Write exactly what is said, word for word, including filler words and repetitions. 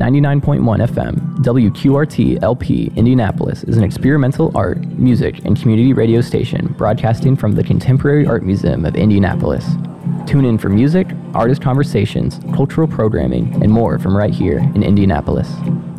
ninety-nine point one F M, W Q R T L P Indianapolis is an experimental art, music, and community radio station broadcasting from the Contemporary Art Museum of Indianapolis. Tune in for music, artist conversations, cultural programming, and more from right here in Indianapolis.